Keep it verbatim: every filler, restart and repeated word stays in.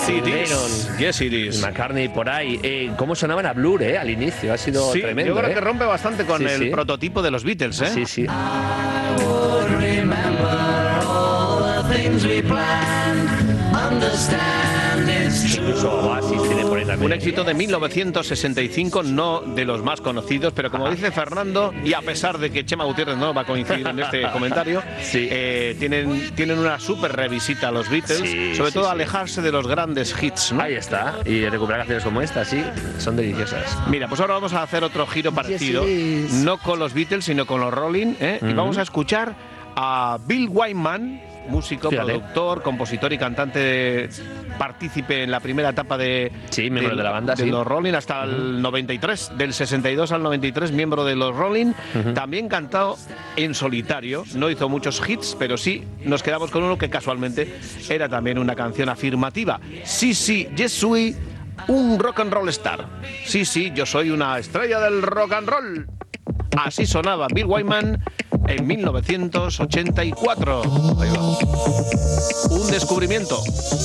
Yes, it is. Yes, it is. McCartney por ahí. Eh, ¿Cómo sonaban a Blur, eh? Al inicio, ha sido sí, tremendo. Yo creo eh. que rompe bastante con sí, el sí. prototipo de los Beatles, ¿eh? Sí, sí. Incluso Oasis tiene por ahí también. Un éxito de mil novecientos sesenta y cinco, no de los más conocidos, pero como dice Fernando, y a pesar de que Chema Gutiérrez no va a coincidir en este comentario, sí. eh, tienen, tienen una súper revisita a los Beatles, sí, sobre sí, todo sí. alejarse de los grandes hits, ¿no? Ahí está. Y recuperar canciones como esta, sí, son deliciosas. Mira, pues ahora vamos a hacer otro giro parecido, Yes, no con los Beatles, sino con los Rolling, ¿eh? Mm-hmm. Y vamos a escuchar a Bill Wyman, músico, Fíjate. productor, compositor y cantante, partícipe en la primera etapa de, sí, miembro de, de la banda, de sí. los Rolling hasta uh-huh. el noventa y tres, del sesenta y dos al noventa y tres, miembro de los Rolling. Uh-huh. También cantado en solitario, no hizo muchos hits, pero sí nos quedamos con uno que casualmente era también una canción afirmativa. Sí, sí, yo soy un rock and roll star. Sí, sí, yo soy una estrella del rock and roll. Así sonaba Bill Wyman en mil novecientos ochenta y cuatro. Ahí va. Un descubrimiento.